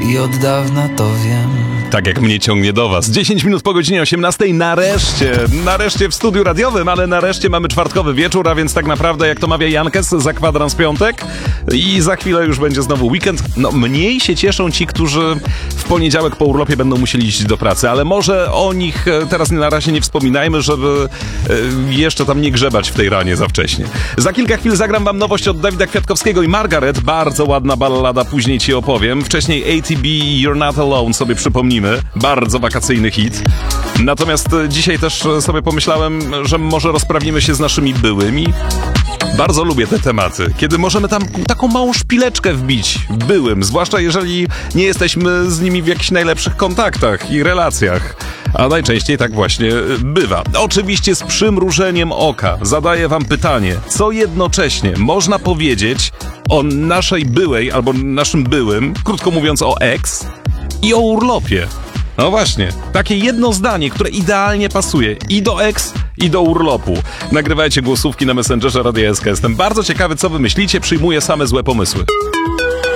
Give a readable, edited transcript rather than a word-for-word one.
i od dawna to wiem. Tak jak mnie ciągnie do was. 10 minut po godzinie 18. Nareszcie w studiu radiowym, ale nareszcie mamy czwartkowy wieczór, a więc tak naprawdę, jak to mawia Jankes, za kwadrans piątek i za chwilę już będzie znowu weekend. No mniej się cieszą ci, którzy w poniedziałek po urlopie będą musieli iść do pracy, ale może o nich teraz na razie nie wspominajmy, żeby jeszcze tam nie grzebać w tej ranie za wcześnie. Za kilka chwil zagram wam nowość od Dawida Kwiatkowskiego i Margaret, bardzo ładna ballada, później ci opowiem. Wcześniej ATB You're Not Alone sobie przypomnimy, bardzo wakacyjny hit. Natomiast dzisiaj też sobie pomyślałem, że może rozprawimy się z naszymi byłymi. Bardzo lubię te tematy, kiedy możemy tam taką małą szpileczkę wbić byłym, zwłaszcza jeżeli nie jesteśmy z nimi w jakichś najlepszych kontaktach i relacjach. A najczęściej tak właśnie bywa. Oczywiście z przymrużeniem oka zadaję wam pytanie, co jednocześnie można powiedzieć o naszej byłej albo naszym byłym, krótko mówiąc o ex, i o urlopie. No właśnie, takie jedno zdanie, które idealnie pasuje i do ex, i do urlopu. Nagrywajcie głosówki na Messengerze Radia SK. Jestem bardzo ciekawy, co wy myślicie, przyjmuję same złe pomysły.